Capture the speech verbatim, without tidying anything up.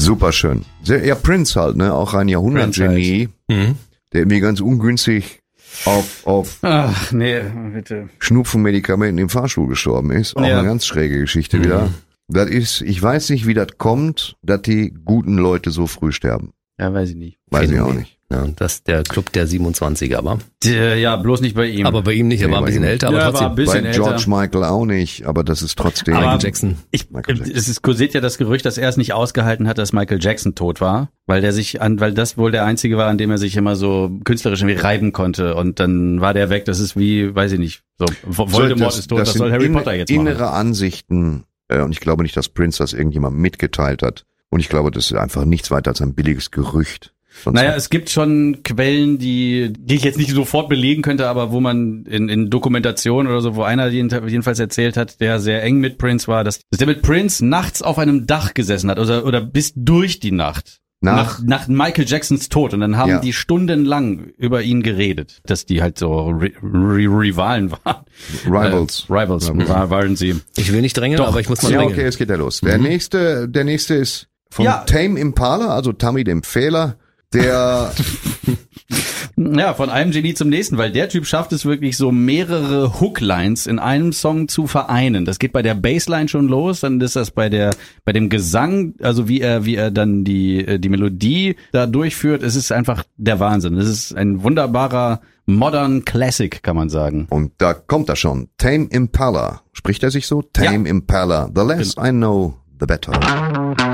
Super schön. Sehr, ja, Prince halt, ne? Auch ein Jahrhundertgenie, halt. mhm. der irgendwie ganz ungünstig auf, auf Ach, nee, bitte. Schnupfenmedikamenten im Fahrstuhl gestorben ist. Auch ja. eine ganz schräge Geschichte mhm. wieder. Das ist, ich weiß nicht, wie das kommt, dass die guten Leute so früh sterben. Ja, weiß ich nicht. Weiß ich auch nicht. Ja, das ist der Club der siebenundzwanziger, aber. Der, ja, bloß nicht bei ihm. Aber bei ihm nicht, er nee, war ein bisschen ihm. älter, aber ja, trotzdem. Bei George älter. Michael auch nicht, aber das ist trotzdem. Aber Michael Jackson. Ich, Michael Jackson. Es ist, kursiert ja das Gerücht, dass er es nicht ausgehalten hat, dass Michael Jackson tot war, weil der sich an, weil das wohl der einzige war, an dem er sich immer so künstlerisch irgendwie reiben konnte und dann war der weg. Das ist wie, weiß ich nicht, so, Voldemort das, ist tot, das was soll Harry in, Potter jetzt machen? Innere Ansichten, äh, und ich glaube nicht, dass Prince das irgendjemand mitgeteilt hat. Und ich glaube, das ist einfach nichts weiter als ein billiges Gerücht. Sonst naja, es gibt schon Quellen, die die ich jetzt nicht sofort belegen könnte, aber wo man in, in Dokumentation oder so, wo einer jedenfalls erzählt hat, der sehr eng mit Prince war, dass, dass der mit Prince nachts auf einem Dach gesessen hat oder oder bis durch die Nacht. Nach, nach, nach Michael Jacksons Tod. Und dann haben ja. die stundenlang über ihn geredet, dass die halt so Re- Re- Rivalen waren. Rivals. Äh, Rivals mhm. war, waren sie. Ich will nicht drängeln, Doch. aber ich muss mal ja, drängeln. Okay, es geht ja los. Der mhm. nächste, der nächste ist von ja. Tame Impala, also Tammy dem Fehler. Der ja, von einem Genie zum nächsten, weil der Typ schafft es wirklich so mehrere Hooklines in einem Song zu vereinen. Das geht bei der Bassline schon los, dann ist das bei der bei dem Gesang, also wie er wie er dann die die Melodie da durchführt, es ist einfach der Wahnsinn. Es ist ein wunderbarer Modern Classic, kann man sagen. Und da kommt er schon. Tame Impala. Spricht er sich so? Tame ja. Impala. The less I know, the better.